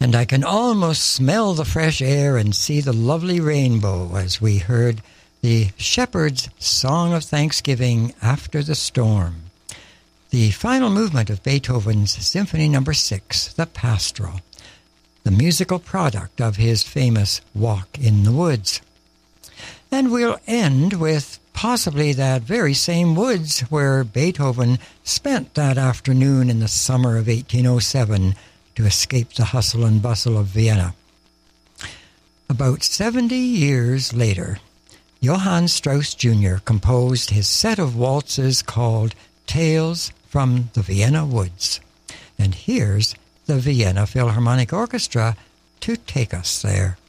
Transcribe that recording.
And I can almost smell the fresh air and see the lovely rainbow as we heard the Shepherd's Song of Thanksgiving After the Storm, the final movement of Beethoven's Symphony No. 6, the Pastoral, the musical product of his famous Walk in the Woods. And we'll end with possibly that very same woods where Beethoven spent that afternoon in the summer of 1807 to escape the hustle and bustle of Vienna. About 70 years later, Johann Strauss Jr. composed his set of waltzes called Tales from the Vienna Woods. And here's the Vienna Philharmonic Orchestra to take us there.